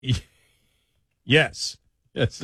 Yes. Yes.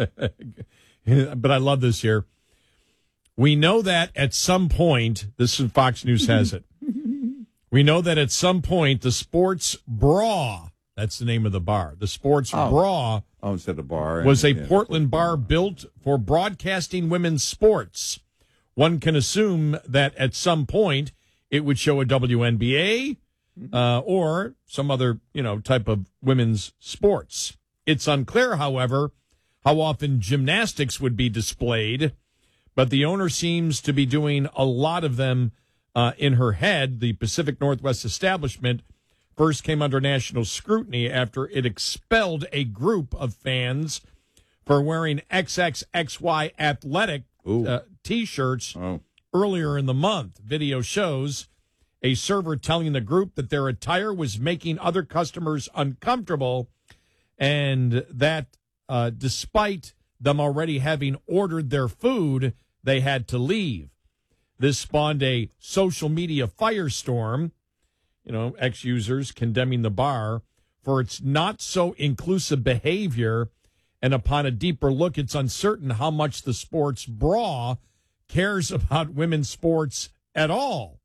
But I love this here. We know that at some point, this is Fox News has it. We know that at some point, the Sports Bra, that's the name of the bar, the Sports Bra. Oh, instead of bar. Was a Portland bar built for broadcasting women's sports. One can assume that at some point it would show a WNBA or some other, type of women's sports. It's unclear, however, how often gymnastics would be displayed, but the owner seems to be doing a lot of them in her head. The Pacific Northwest establishment first came under national scrutiny after it expelled a group of fans for wearing XXXY athletic T-shirts earlier in the month. Video shows a server telling the group that their attire was making other customers uncomfortable and that despite them already having ordered their food, they had to leave. This spawned a social media firestorm. Ex-users condemning the bar for its not-so-inclusive behavior, and upon a deeper look, it's uncertain how much the Sports Bra cares about women's sports at all.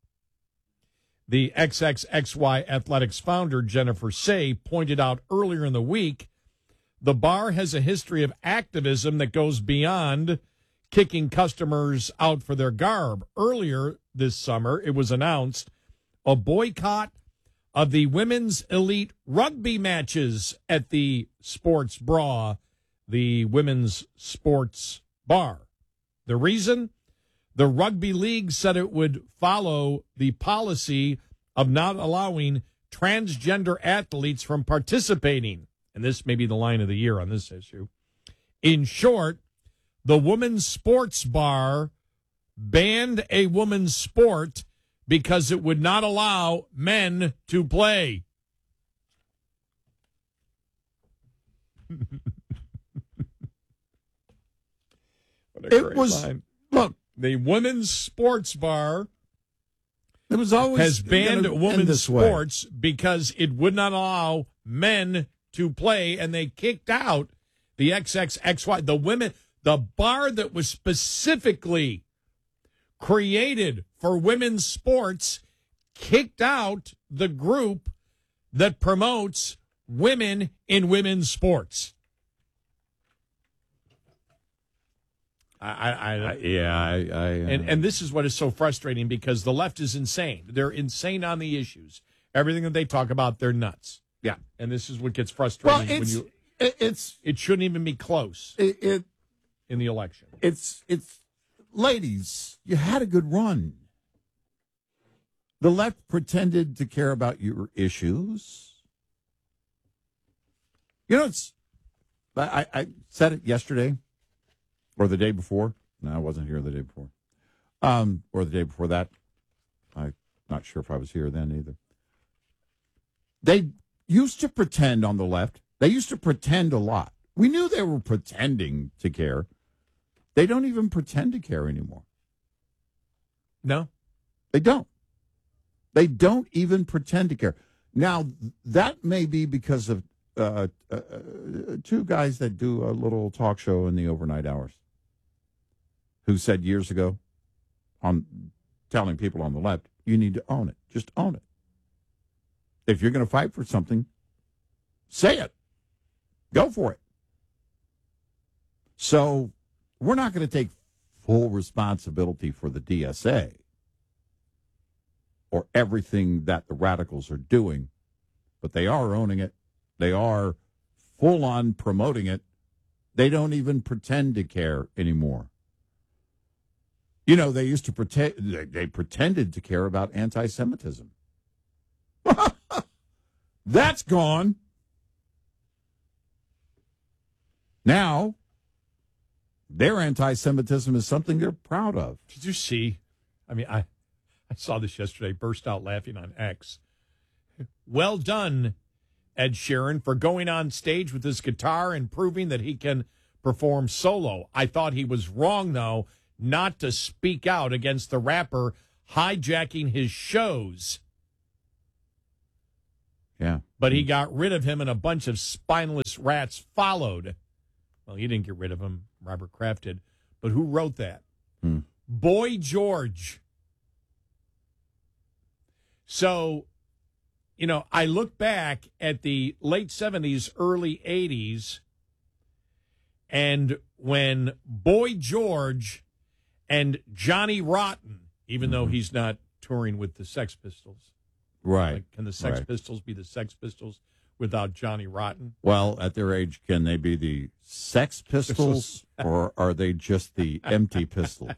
The XXXY Athletics founder, Jennifer Say, pointed out earlier in the week, the bar has a history of activism that goes beyond kicking customers out for their garb. Earlier this summer, it was announced a boycott of the women's elite rugby matches at the Sports Bra, the women's sports bar. The reason? The rugby league said it would follow the policy of not allowing transgender athletes from participating. And this may be the line of the year on this issue. In short, the women's sports bar banned a women's sport because it would not allow men to play. Look, the women's sports bar has banned women's sports because it would not allow men to play, and they kicked out the XXXY, the bar that was specifically created for women's sports, kicked out the group that promotes women in women's sports. And this is what is so frustrating, because the left is insane. They're insane on the issues. Everything that they talk about, they're nuts. Yeah, and this is what gets frustrating. Well, it shouldn't even be close in the election. It's ladies, you had a good run. The left pretended to care about your issues. I said it yesterday or the day before. No, I wasn't here the day before. Or the day before that. I'm not sure if I was here then either. They used to pretend on the left. They used to pretend a lot. We knew they were pretending to care. They don't even pretend to care anymore. No, they don't. They don't even pretend to care. Now, that may be because of two guys that do a little talk show in the overnight hours who said years ago, on telling people on the left, you need to own it. Just own it. If you're going to fight for something, say it. Go for it. So we're not going to take full responsibility for the DSA or everything that the radicals are doing, but they are owning it. They are full on promoting it. They don't even pretend to care anymore. They used to pretend, they pretended to care about anti-Semitism. That's gone. Now, their anti-Semitism is something they're proud of. Did you see? I saw this yesterday, burst out laughing on X. Well done, Ed Sheeran, for going on stage with his guitar and proving that he can perform solo. I thought he was wrong, though, not to speak out against the rapper hijacking his shows. Yeah. But he got rid of him, and a bunch of spineless rats followed. Well, he didn't get rid of him. Robert Kraft did. But who wrote that? Boy George. So, I look back at the late 70s, early 80s, and when Boy George and Johnny Rotten, even though he's not touring with the Sex Pistols. Right. Like, can the Sex Pistols be the Sex Pistols without Johnny Rotten? Well, at their age, can they be the Sex Pistols or are they just the empty pistols?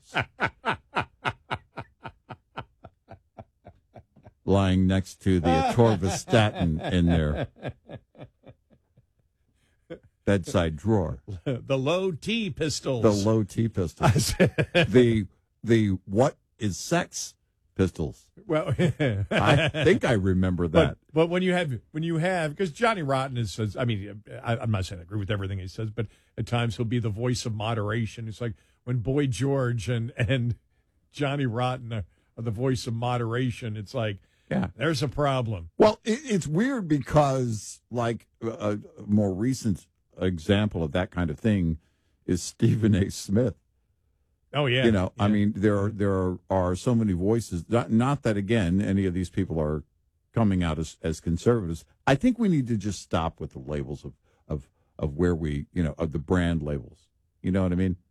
Lying next to the atorvastatin in their bedside drawer. The low T pistols. The low T pistols. the what is sex pistols? Well, I think I remember that. But when you have, because Johnny Rotten says, I'm not saying I agree with everything he says, but at times he'll be the voice of moderation. It's like when Boy George and Johnny Rotten are the voice of moderation. It's like, yeah, there's a problem. Well, it's weird because, like, a more recent example of that kind of thing is Stephen A. Smith. Oh, yeah. I mean, there are so many voices. Not that, again, any of these people are coming out as conservatives. I think we need to just stop with the labels of where we, of the brand labels. You know what I mean?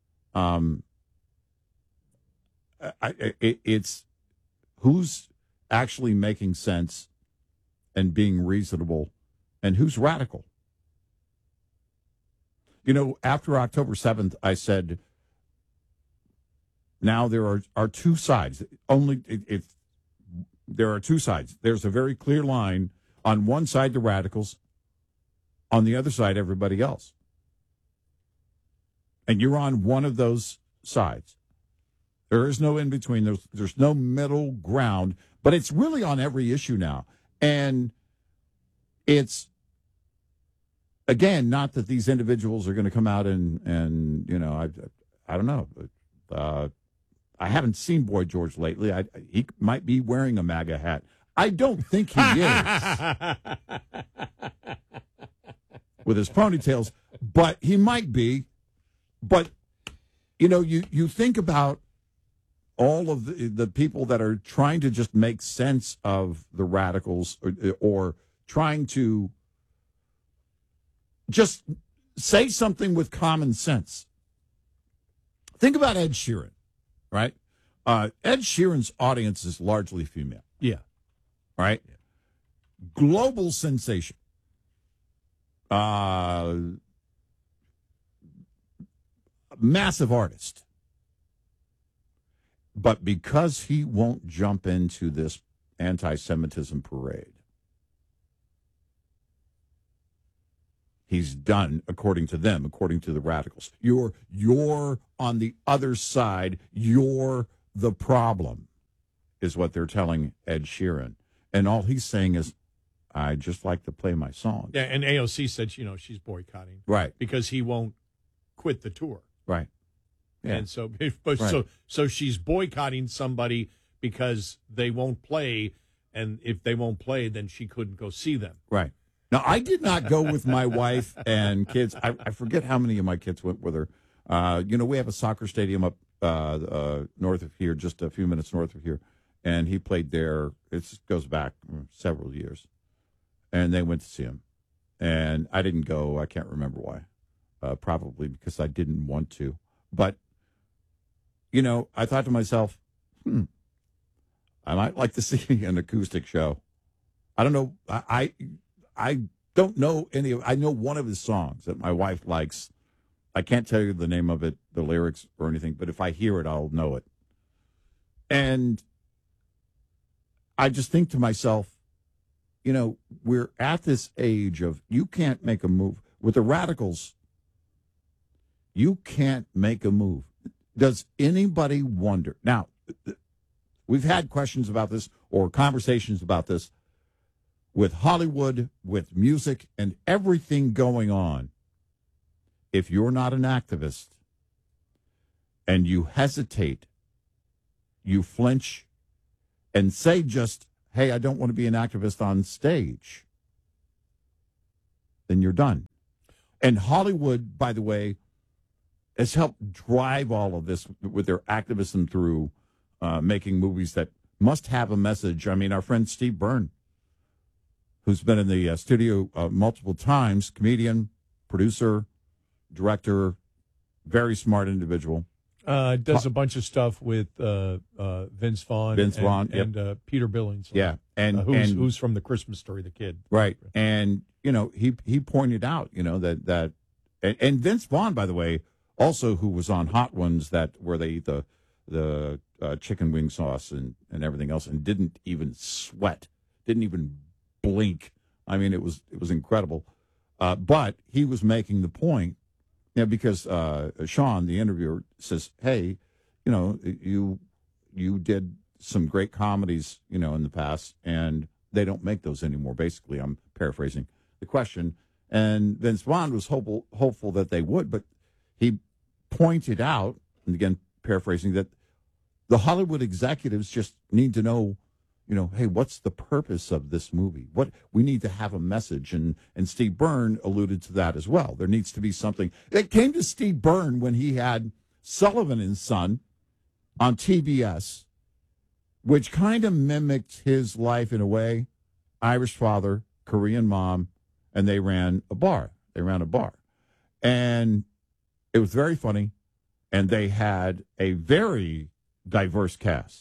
It's who's actually making sense and being reasonable and who's radical. After October 7th, I said, now there are two sides. Only if there are two sides. There's a very clear line. On one side, the radicals. On the other side, everybody else. And you're on one of those sides. There is no in between. There's no middle ground. But it's really on every issue now. And it's, again, not that these individuals are going to come out and I don't know. I haven't seen Boy George lately. He might be wearing a MAGA hat. I don't think he is with his ponytails, but he might be. But, you think about all of the people that are trying to just make sense of the radicals or trying to just say something with common sense. Think about Ed Sheeran, right? Ed Sheeran's audience is largely female. Yeah. Right? Yeah. Global sensation. Massive artist. But because he won't jump into this anti-Semitism parade, he's done, according to them, according to the radicals. You're on the other side. You're the problem, is what they're telling Ed Sheeran. And all he's saying is, I just like to play my songs. Yeah, and AOC said, she's boycotting. Right. Because he won't quit the tour. Right. Yeah. And so, right. so she's boycotting somebody because they won't play, and if they won't play, then she couldn't go see them. Right. Now, I did not go with my wife and kids. I forget how many of my kids went with her. We have a soccer stadium up north of here, just a few minutes north of here, and he played there. It goes back several years, and they went to see him. And I didn't go. I can't remember why. Probably because I didn't want to. But, I thought to myself, I might like to see an acoustic show. I don't know. I don't know any of. I know one of his songs that my wife likes. I can't tell you the name of it, the lyrics or anything, but if I hear it, I'll know it. And I just think to myself, we're at this age of you can't make a move. With the radicals, you can't make a move. Does anybody wonder? Now, we've had questions about this or conversations about this with Hollywood, with music, and everything going on. If you're not an activist and you hesitate, you flinch, and say just, hey, I don't want to be an activist on stage, then you're done. And Hollywood, by the way, has helped drive all of this with their activism through making movies that must have a message. I mean, our friend Steve Byrne, who's been in the studio multiple times, comedian, producer, director, very smart individual. Does a bunch of stuff with Vince Vaughn, and Peter Billings. Yeah, who's from The Christmas Story, the kid. Right, and he pointed out that and Vince Vaughn, by the way, also who was on Hot Ones, that where they eat the chicken wing sauce and everything else, and didn't even sweat, didn't even blink. I mean, it was incredible. But he was making the point. Yeah, because Sean, the interviewer, says, "Hey, you did some great comedies, in the past, and they don't make those anymore." Basically, I'm paraphrasing the question. And Vince Vaughn was hopeful that they would, but he pointed out, and again paraphrasing, that the Hollywood executives just need to know, hey, what's the purpose of this movie? What we need to have a message, and Steve Byrne alluded to that as well. There needs to be something. It came to Steve Byrne when he had Sullivan and Son on TBS, which kind of mimicked his life in a way. Irish father, Korean mom, and they ran a bar. And it was very funny, and they had a very diverse cast.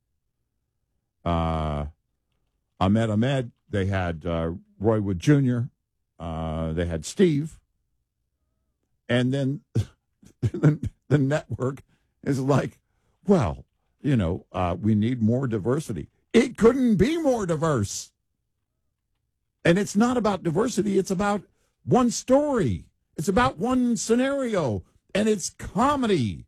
Ahmed, they had Roy Wood Jr., they had Steve, and then the network is like, well, we need more diversity. It couldn't be more diverse. And it's not about diversity, it's about one story. It's about one scenario, and it's comedy.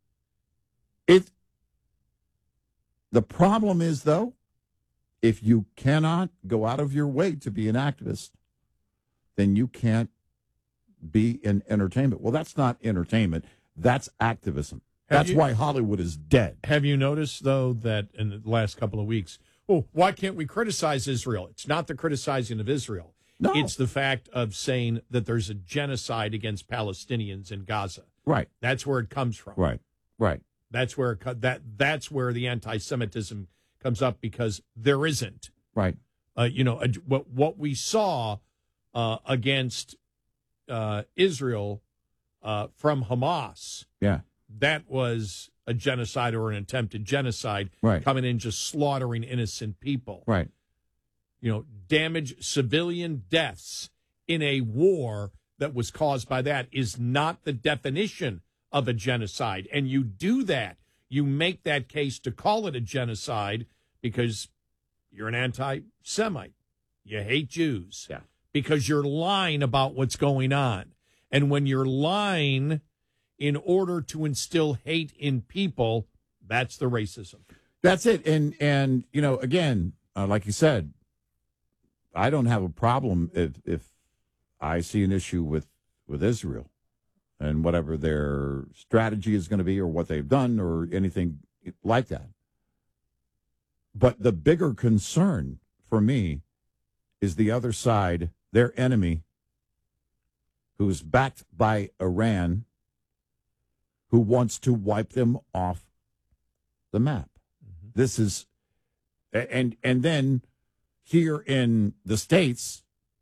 The problem is, though, if you cannot go out of your way to be an activist, then you can't be in entertainment. Well, that's not entertainment. That's activism. That's why Hollywood is dead. Have you noticed, though, that in the last couple of weeks, why can't we criticize Israel? It's not the criticizing of Israel. No. It's the fact of saying that there's a genocide against Palestinians in Gaza. Right. That's where it comes from. Right. That's where that's where the anti-Semitism comes up, because there isn't. Right. What we saw against Israel from Hamas. Yeah. That was a genocide or an attempted genocide. Right. Coming in just slaughtering innocent people. Right. Damage, civilian deaths in a war that was caused by that is not the definition of a genocide. And you do that. You make that case to call it a genocide because you're an anti-Semite. You hate Jews. Yeah. Because you're lying about what's going on. And when you're lying in order to instill hate in people, that's the racism. That's it. And again, like you said, I don't have a problem if I see an issue with Israel and whatever their strategy is going to be or what they've done or anything like that. But the bigger concern for me is the other side, their enemy, who is backed by Iran, who wants to wipe them off the map. Mm-hmm. This is, and then here in the States,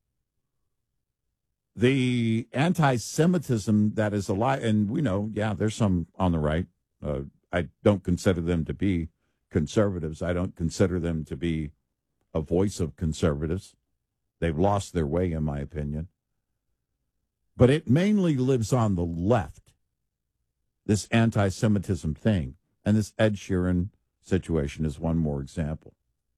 the anti-Semitism that is alive, and we know, there's some on the right. I don't consider them to be conservatives. I don't consider them to be a voice of conservatives. They've lost their way, in my opinion. But it mainly lives on the left, this anti-Semitism thing. And this Ed Sheeran situation is one more example.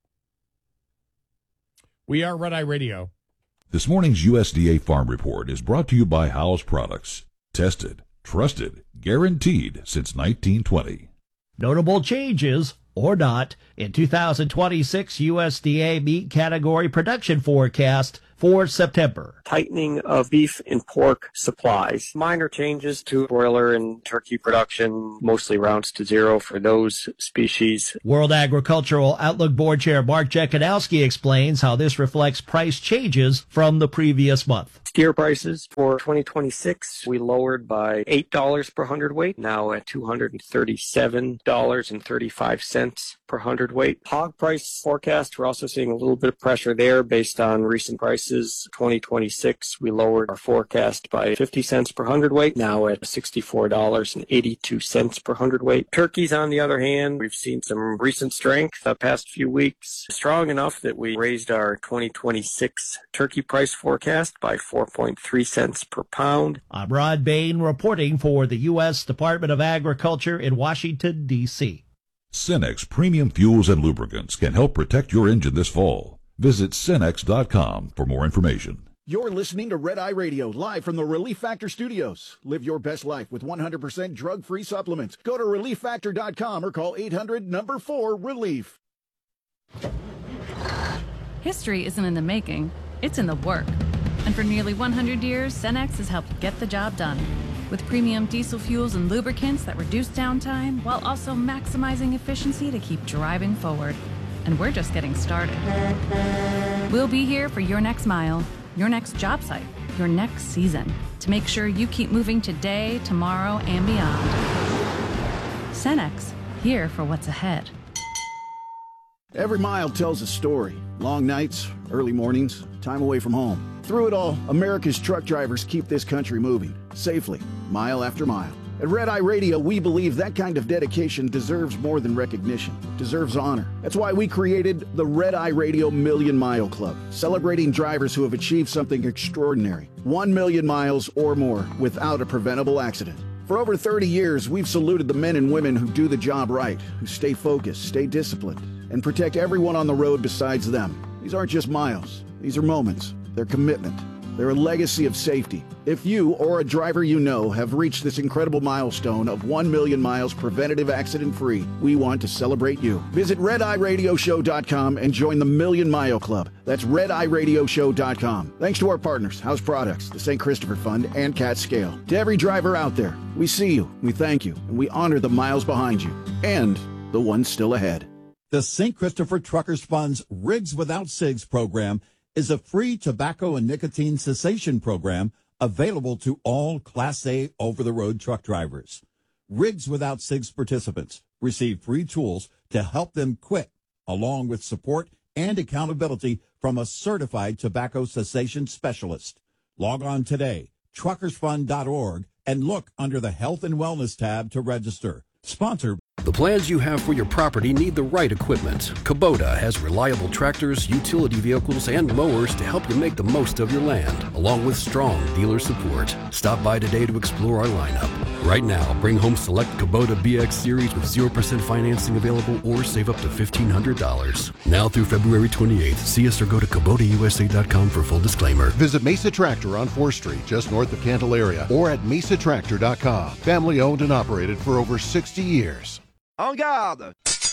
We are Red Eye Radio. This morning's USDA Farm Report is brought to you by Howes Products. Tested, trusted, guaranteed since 1920. Notable changes, or not, in 2026 USDA meat category production forecast for September. Tightening of beef and pork supplies. Minor changes to broiler and turkey production, mostly rounds to zero for those species. World Agricultural Outlook Board Chair Mark Jekanowski explains how this reflects price changes from the previous month. Steer prices for 2026, we lowered by $8 per hundredweight, now at $237.35 per hundredweight. Hog price forecast, we're also seeing a little bit of pressure there based on recent prices. 2026, we lowered our forecast by 50 cents per hundredweight, now at $64.82 per hundredweight. Turkeys, on the other hand, we've seen some recent strength the past few weeks, strong enough that we raised our 2026 turkey price forecast by 4.3 cents per pound. I'm Rod Bain reporting for the U.S. Department of Agriculture in Washington, D.C. Cenex Premium Fuels and Lubricants can help protect your engine this fall. Visit Cenex.com for more information. You're listening to Red Eye Radio, live from the Relief Factor Studios. Live your best life with 100% drug-free supplements. Go to ReliefFactor.com or call 800-4-RELIEF. History isn't in the making, it's in the work. And for nearly 100 years, Cenex has helped get the job done. With premium diesel fuels and lubricants that reduce downtime while also maximizing efficiency to keep driving forward. And we're just getting started. We'll be here for your next mile, your next job site, your next season, to make sure you keep moving today, tomorrow, and beyond. Cenex, here for what's ahead. Every mile tells a story. Long nights, early mornings, time away from home. Through it all, America's truck drivers keep this country moving, safely, mile after mile. At Red Eye Radio, we believe that kind of dedication deserves more than recognition, deserves honor. That's why we created the Red Eye Radio Million Mile Club, celebrating drivers who have achieved something extraordinary. 1 million miles or more without a preventable accident. For over 30 years, we've saluted the men and women who do the job right, who stay focused, stay disciplined, and protect everyone on the road besides them. These aren't just miles. These are moments. They're commitment. They're a legacy of safety. If you or a driver you know have reached this incredible milestone of 1 million miles preventative accident-free, we want to celebrate you. Visit RedEyeRadioShow.com and join the Million Mile Club. That's RedEyeRadioShow.com. Thanks to our partners, House Products, the St. Christopher Fund, and Cat Scale. To every driver out there, we see you, we thank you, and we honor the miles behind you and the ones still ahead. The St. Christopher Truckers Fund's Rigs Without Cigs program is a free tobacco and nicotine cessation program available to all Class A over-the-road truck drivers. Rigs Without Cigs participants receive free tools to help them quit, along with support and accountability from a certified tobacco cessation specialist. Log on today, truckersfund.org, and look under the Health and Wellness tab to register. Sponsored. The plans you have for your property need the right equipment. Kubota has reliable tractors, utility vehicles, and mowers to help you make the most of your land, along with strong dealer support. Stop by today to explore our lineup. Right now, bring home select Kubota BX Series with 0% financing available or save up to $1,500. Now through February 28th, see us or go to KubotaUSA.com for full disclaimer. Visit Mesa Tractor on 4th Street, just north of Candelaria, or at mesatractor.com. Family owned and operated for over 60 years. En garde!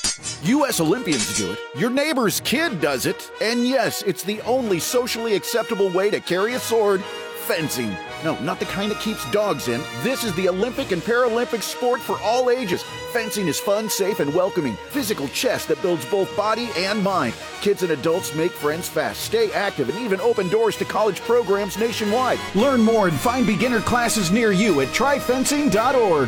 U.S. Olympians do it, your neighbor's kid does it, and yes, it's the only socially acceptable way to carry a sword, fencing. No, not the kind that keeps dogs in. This is the Olympic and Paralympic sport for all ages. Fencing is fun, safe, and welcoming. Physical chess that builds both body and mind. Kids and adults make friends fast, stay active, and even open doors to college programs nationwide. Learn more and find beginner classes near you at tryfencing.org.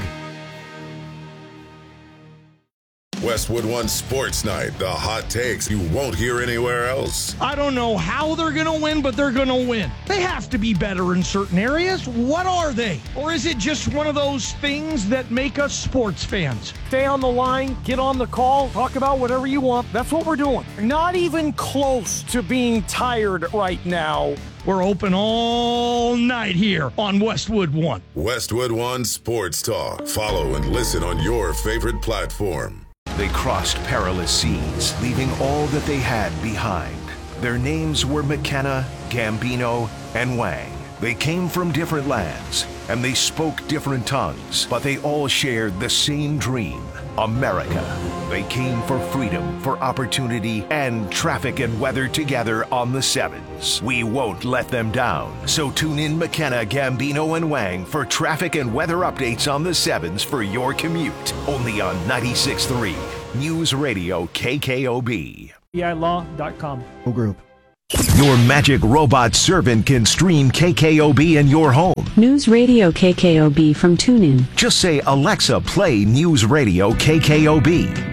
Westwood One Sports Night, the hot takes you won't hear anywhere else. I don't know how they're going to win, but they're going to win. They have to be better in certain areas. What are they? Or is it just one of those things that make us sports fans? Stay on the line, get on the call, talk about whatever you want. That's what we're doing. Not even close to being tired right now. We're open all night here on Westwood One. Westwood One Sports Talk. Follow and listen on your favorite platform. They crossed perilous seas, leaving all that they had behind. Their names were McKenna, Gambino, and Wang. They came from different lands, and they spoke different tongues, but they all shared the same dream, America. They came for freedom, for opportunity, and traffic and weather together on the 7s. We won't let them down. So tune in McKenna, Gambino, and Wang for traffic and weather updates on the 7s for your commute. Only on 96.3 News Radio KKOB. EILaw.com. Group. Your magic robot servant can stream KKOB in your home. News Radio KKOB from TuneIn. Just say, Alexa, play News Radio KKOB.